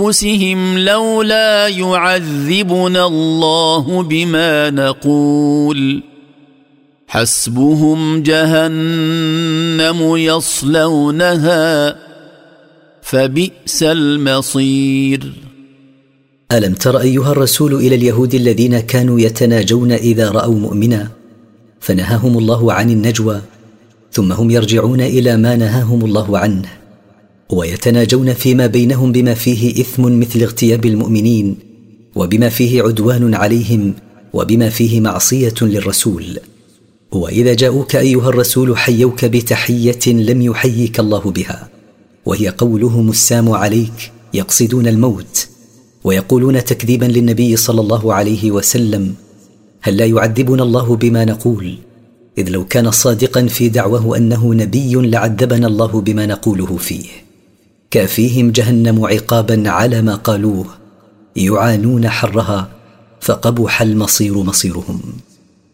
أنفسهم لولا يعذبنا الله بما نقول حسبهم جهنم يصلونها فبئس المصير. ألم تر أيها الرسول إلى اليهود الذين كانوا يتناجون إذا رأوا مؤمنا فنهاهم الله عن النجوى، ثم هم يرجعون إلى ما نهاهم الله عنه ويتناجون فيما بينهم بما فيه إثم مثل اغتياب المؤمنين، وبما فيه عدوان عليهم، وبما فيه معصية للرسول. وإذا جاءوك أيها الرسول حيوك بتحية لم يحييك الله بها، وهي قولهم السام عليك، يقصدون الموت، ويقولون تكذيبا للنبي صلى الله عليه وسلم: هل لا يعذبنا الله بما نقول؟ إذ لو كان صادقا في دعوه أنه نبي لعذبنا الله بما نقوله فيه. كافيهم جهنم عقابا على ما قالوه، يعانون حرها، فقبح المصير مصيرهم.